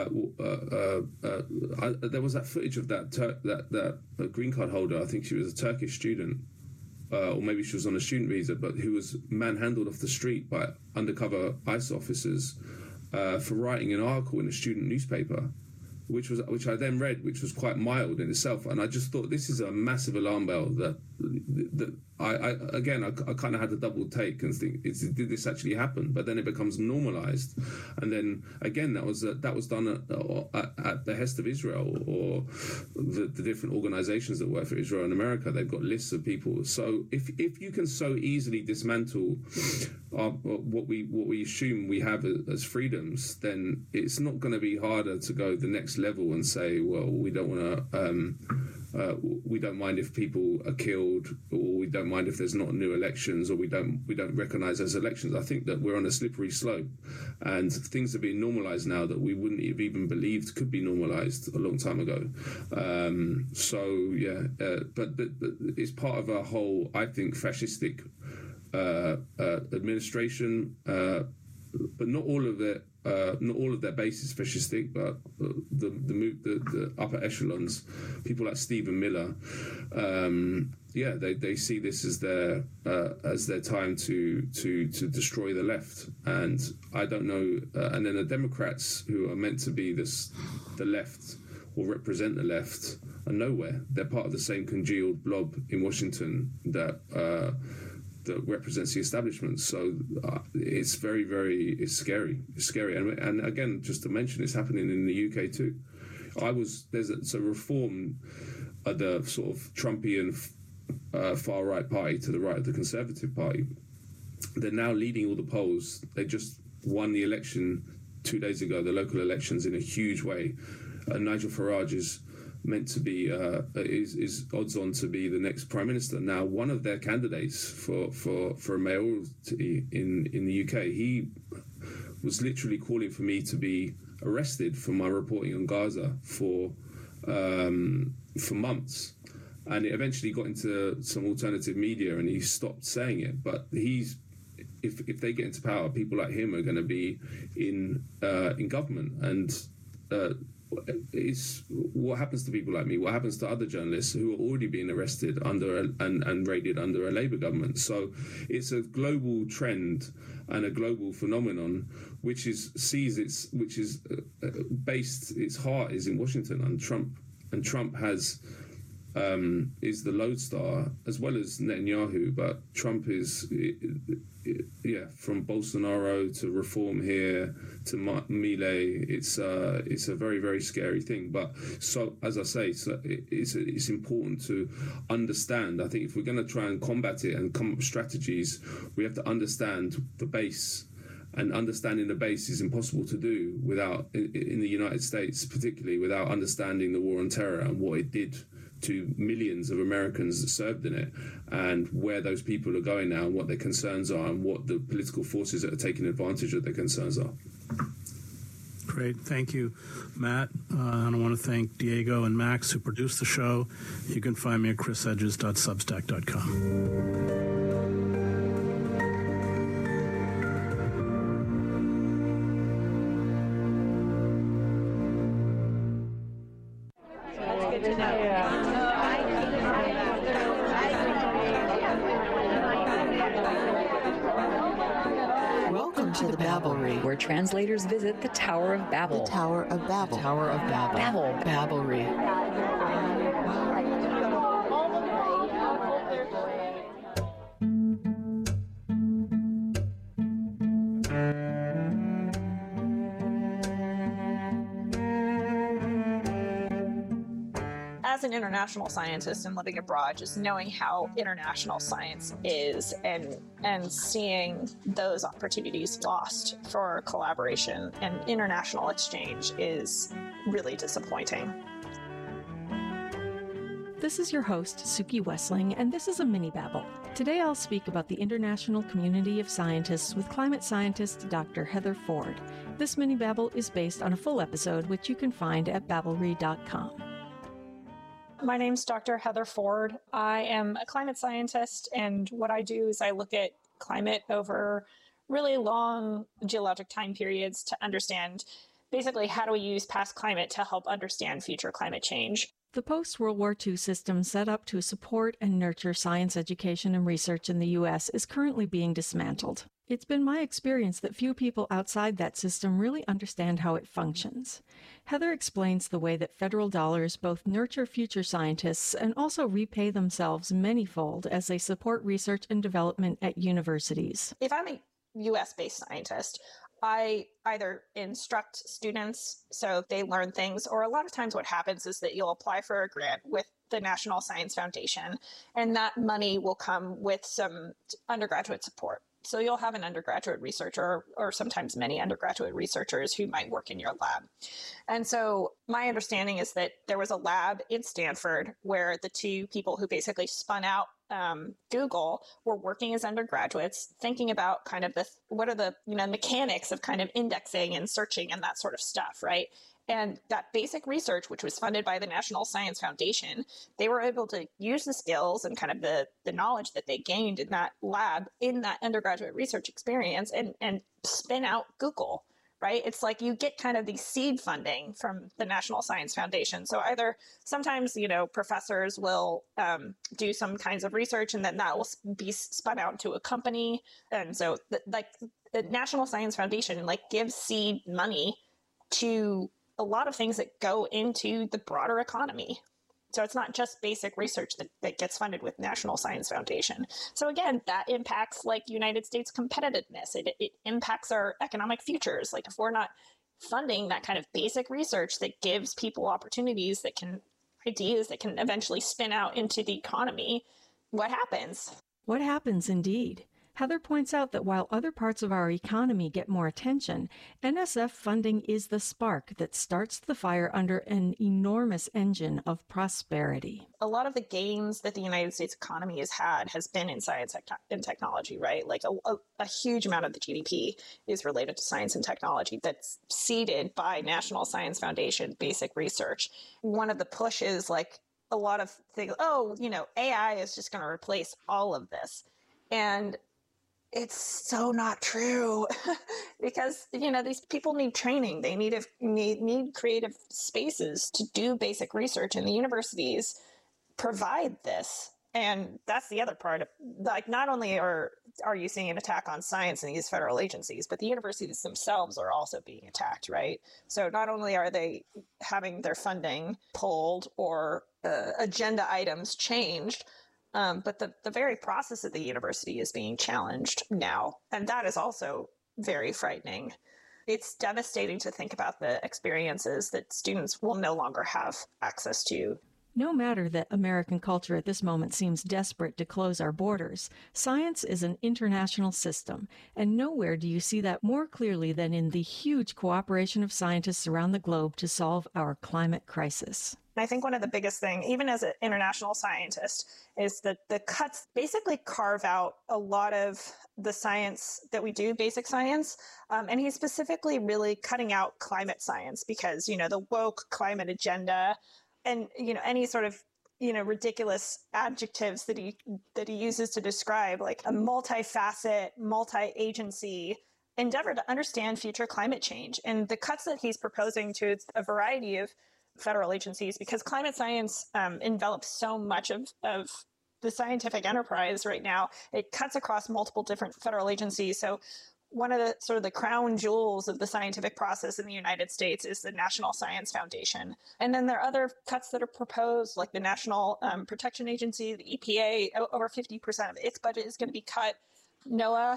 there was that footage of that green card holder. I think she was a Turkish student, or maybe she was on a student visa, but who was manhandled off the street by undercover ICE officers for writing an article in a student newspaper, which I then read, which was quite mild in itself. And I just thought, this is a massive alarm bell that I kind of had a double take and think, did this actually happen? But then it becomes normalized. And then again, that was done at the behest of Israel, or the different organizations that work for Israel in America. They've got lists of people. So if you can so easily dismantle what we assume we have as freedoms, then it's not going to be harder to go the next level and say, well, we don't want to, we don't mind if people are killed, or we don't mind if there's not new elections, or we don't recognize those elections. I think that we're on a slippery slope, and things are being normalized now that we wouldn't have even believed could be normalized a long time ago. But it's part of a whole, I think, fascistic administration, but not all of it. Not all of their base is fascistic, but the upper echelons, people like Stephen Miller, they see this as their time to destroy the left. And I don't know. And then the Democrats, who are meant to be the left or represent the left, are nowhere. They're part of the same congealed blob in Washington that represents the establishment. So it's very, very, it's scary. It's scary. And again, just to mention, it's happening in the UK too. There's a reform, the sort of Trumpian far right party to the right of the Conservative Party. They're now leading all the polls. They just won the election 2 days ago, the local elections, in a huge way. Nigel Farage is meant to be is odds on to be the next prime minister. Now, one of their candidates for a mayoralty in the UK, he was literally calling for me to be arrested for my reporting on Gaza for months, and it eventually got into some alternative media, and he stopped saying it. But if they get into power, people like him are going to be in government, and it's what happens to people like me, what happens to other journalists who are already being arrested and raided under a Labour government. So it's a global trend and a global phenomenon, which based, its heart is in Washington and Trump. And Trump is the lodestar, as well as Netanyahu, but Trump is, from Bolsonaro to reform here to Milei, it's a very, very scary thing. But so, as I say, it's important to understand. I think if we're going to try and combat it and come up with strategies, we have to understand the base. And understanding the base is impossible to do without, in the United States particularly, without understanding the war on terror and what it did to millions of Americans that served in it, and where those people are going now, and what their concerns are, and what the political forces that are taking advantage of their concerns are. Great. Thank you, Matt. And I want to thank Diego and Max, who produced the show. You can find me at chrisedges.substack.com. Where translators visit the Tower of Babel. The Tower of Babel. The Tower of Babel. Babelry. As an international scientist and living abroad, just knowing how international science is and seeing those opportunities lost for collaboration and international exchange is really disappointing. This is your host, Suki Wessling, and this is a mini babble. Today I'll speak about the international community of scientists with climate scientist Dr. Heather Ford. This mini babble is based on a full episode, which you can find at Babelry.com. My name's Dr. Heather Ford. I am a climate scientist, and what I do is I look at climate over really long geologic time periods to understand basically, how do we use past climate to help understand future climate change? The post-World War II system set up to support and nurture science education and research in the U.S. is currently being dismantled. It's been my experience that few people outside that system really understand how it functions. Heather explains the way that federal dollars both nurture future scientists and also repay themselves manyfold as they support research and development at universities. If I'm a U.S.-based scientist, I either instruct students so they learn things, or a lot of times what happens is that you'll apply for a grant with the National Science Foundation, and that money will come with some undergraduate support. So you'll have an undergraduate researcher, or sometimes many undergraduate researchers who might work in your lab. And so my understanding is that there was a lab in Stanford where the two people who basically spun out Google were working as undergraduates, thinking about kind of what are the mechanics of kind of indexing and searching and that sort of stuff, right? And that basic research, which was funded by the National Science Foundation, they were able to use the skills and kind of the knowledge that they gained in that lab, in that undergraduate research experience, and spin out Google, right? It's like you get kind of the seed funding from the National Science Foundation. So either sometimes, professors will do some kinds of research, and then that will be spun out into a company. And so the National Science Foundation gives seed money to a lot of things that go into the broader economy. So it's not just basic research that gets funded with National Science Foundation. So again, that impacts United States competitiveness. It impacts our economic futures. If we're not funding that kind of basic research that gives people opportunities ideas that can eventually spin out into the economy, what happens? What happens indeed? Heather points out that while other parts of our economy get more attention, NSF funding is the spark that starts the fire under an enormous engine of prosperity. A lot of the gains that the United States economy has been in science and technology, right? A huge amount of the GDP is related to science and technology that's seeded by National Science Foundation basic research. One of the pushes, a lot of things, AI is just going to replace all of this. And it's so not true because, these people need training. They need creative spaces to do basic research, and the universities provide this. And that's the other part of, not only are you seeing an attack on science in these federal agencies, but the universities themselves are also being attacked, right? So not only are they having their funding pulled or agenda items changed, but the very process of the university is being challenged now. And that is also very frightening. It's devastating to think about the experiences that students will no longer have access to. No matter that American culture at this moment seems desperate to close our borders, science is an international system, and nowhere do you see that more clearly than in the huge cooperation of scientists around the globe to solve our climate crisis. I think one of the biggest things, even as an international scientist, is that the cuts basically carve out a lot of the science that we do, basic science. And he's specifically really cutting out climate science because, the woke climate agenda and, any sort of, ridiculous adjectives that he uses to describe a multi-facet, multi-agency endeavor to understand future climate change. And the cuts that he's proposing to a variety of federal agencies, because climate science envelops so much of the scientific enterprise right now. It cuts across multiple different federal agencies. So one of the sort of the crown jewels of the scientific process in the United States is the National Science Foundation. And then there are other cuts that are proposed, like the National Protection Agency, the EPA. Over 50% of its budget is going to be cut. NOAA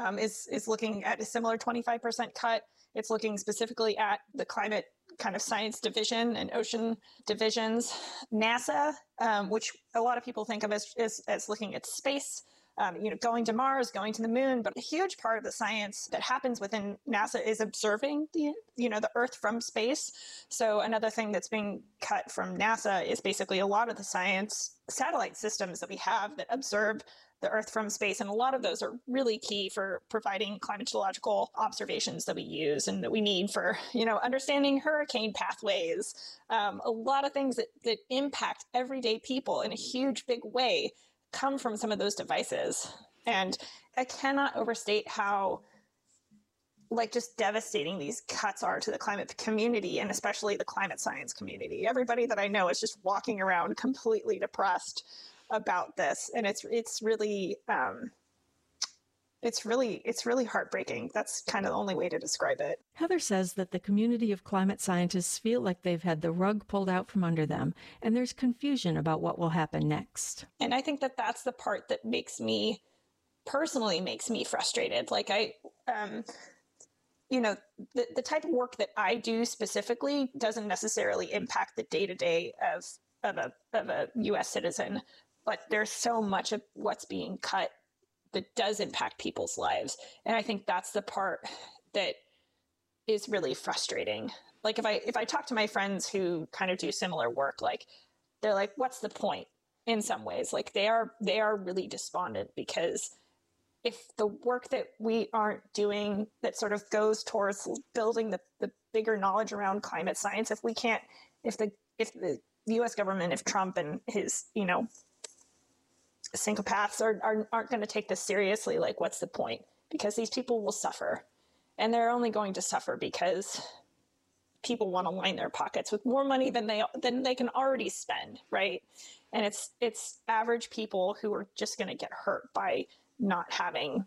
is looking at a similar 25% cut. It's looking specifically at the climate kind of science division and ocean divisions. NASA, which a lot of people think of as looking at space, going to Mars, going to the moon, but a huge part of the science that happens within NASA is observing the Earth from space. So another thing that's being cut from NASA is basically a lot of the science satellite systems that we have that observe the Earth from space. And a lot of those are really key for providing climatological observations that we use and that we need for, understanding hurricane pathways. A lot of things that impact everyday people in a huge, big way come from some of those devices. And I cannot overstate how just devastating these cuts are to the climate community, and especially the climate science community. Everybody that I know is just walking around completely depressed about this, and it's really heartbreaking. That's kind of the only way to describe it. Heather says that the community of climate scientists feel like they've had the rug pulled out from under them, and there's confusion about what will happen next. And I think that that's the part that makes me frustrated. Like the type of work that I do specifically doesn't necessarily impact the day-to-day of a U.S. citizen, but there's so much of what's being cut that does impact people's lives. And I think that's the part that is really frustrating. Like if I talk to my friends who kind of do similar work, like they're like, what's the point? In some ways, like they are really despondent, because if the work that we aren't doing that sort of goes towards building the bigger knowledge around climate science, if the U.S. government, if Trump and his, syncopaths aren't going to take this seriously, like what's the point? Because these people will suffer, and they're only going to suffer because people want to line their pockets with more money than they can already spend, right? And it's average people who are just going to get hurt by not having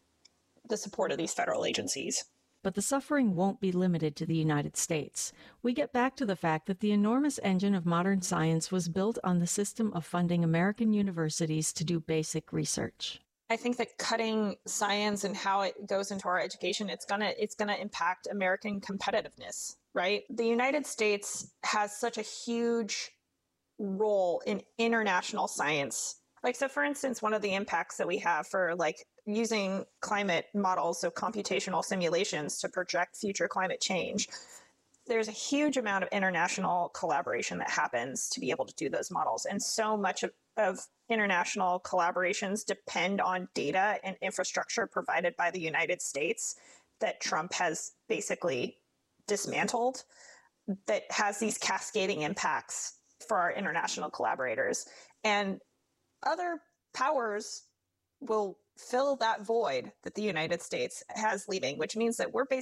the support of these federal agencies. But the suffering won't be limited to the United States. We get back to the fact that the enormous engine of modern science was built on the system of funding American universities to do basic research. I think that cutting science and how it goes into our education, it's gonna impact American competitiveness, right? The United States has such a huge role in international science. Like, so for instance, one of the impacts that we have for like using climate models, so computational simulations to project future climate change, there's a huge amount of international collaboration that happens to be able to do those models. And so much of international collaborations depend on data and infrastructure provided by the United States that Trump has basically dismantled, that has these cascading impacts for our international collaborators. And other powers will fill that void that the United States has leaving, which means that we're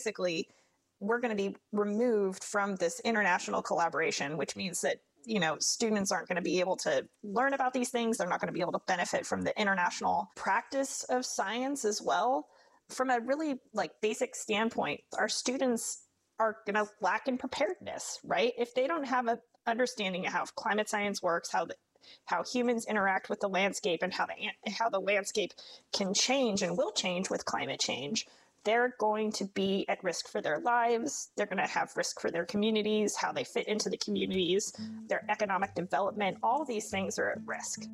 going to be removed from this international collaboration, which means that, students aren't going to be able to learn about these things. They're not going to be able to benefit from the international practice of science as well. From a really basic standpoint, our students are going to lack in preparedness, right? If they don't have an understanding of how climate science works, how humans interact with the landscape, and how the landscape can change and will change with climate change, they're going to be at risk for their lives. They're going to have risk for their communities, how they fit into the communities, their economic development. All of these things are at risk.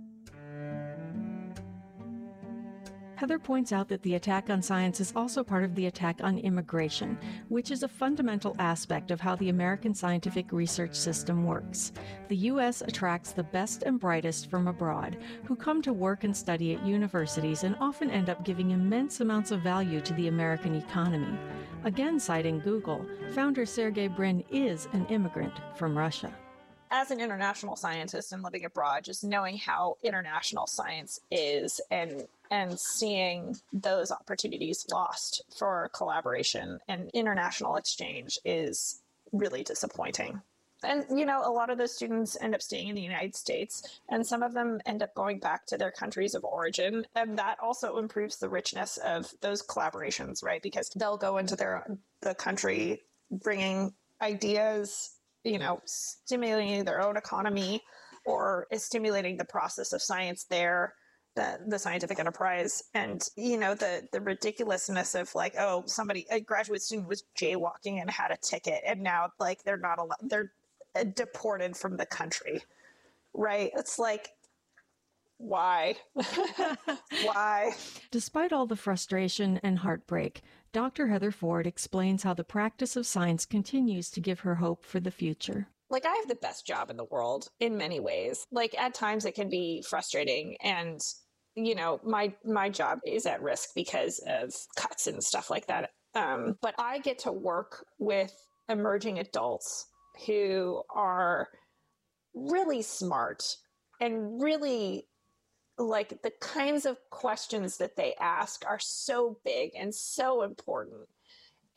Heather points out that the attack on science is also part of the attack on immigration, which is a fundamental aspect of how the American scientific research system works. The U.S. attracts the best and brightest from abroad, who come to work and study at universities and often end up giving immense amounts of value to the American economy. Again, citing Google, founder Sergey Brin is an immigrant from Russia. As an international scientist and living abroad, just knowing how international science is and seeing those opportunities lost for collaboration and international exchange is really disappointing. And, a lot of those students end up staying in the United States, and some of them end up going back to their countries of origin. And that also improves the richness of those collaborations, right? Because they'll go into the country bringing ideas, stimulating their own economy, or is stimulating the process of science there, the scientific enterprise. And, the ridiculousness of a graduate student was jaywalking and had a ticket, and now they're not allowed, they're deported from the country, right? It's like, why? Why? Despite all the frustration and heartbreak, Dr. Heather Ford explains how the practice of science continues to give her hope for the future. I have the best job in the world in many ways. At times it can be frustrating, and, my job is at risk because of cuts and stuff like that. But I get to work with emerging adults who are really smart and really the kinds of questions that they ask are so big and so important.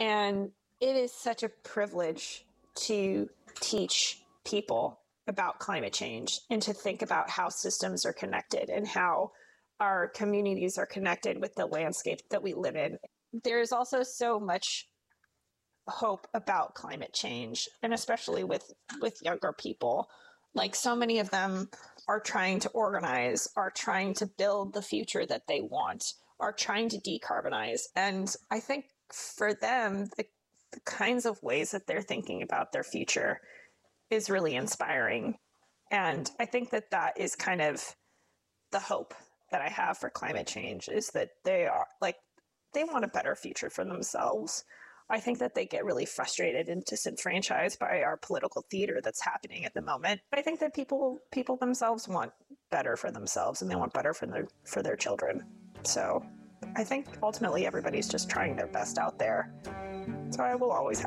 And it is such a privilege to teach people about climate change and to think about how systems are connected and how our communities are connected with the landscape that we live in. There is also so much hope about climate change, and especially with younger people. Like, so many of them are trying to organize, are trying to build the future that they want, are trying to decarbonize. And I think for them, the kinds of ways that they're thinking about their future is really inspiring. And I think that that is kind of the hope that I have for climate change, is that they want a better future for themselves. I think that they get really frustrated and disenfranchised by our political theater that's happening at the moment. But I think that people themselves want better for themselves, and they want better for their children. So I think ultimately everybody's just trying their best out there. So I will always